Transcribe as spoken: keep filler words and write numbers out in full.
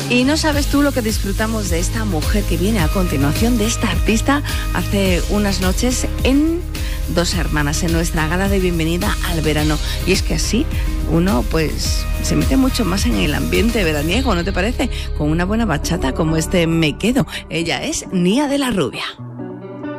Y no sabes tú lo que disfrutamos de esta mujer que viene a continuación, de esta artista, hace unas noches en Dos Hermanas, en nuestra gala de bienvenida al verano. Y es que así uno pues se mete mucho más en el ambiente veraniego, ¿no te parece? Con una buena bachata como este Me Quedo. Ella es Nia de la Rubia.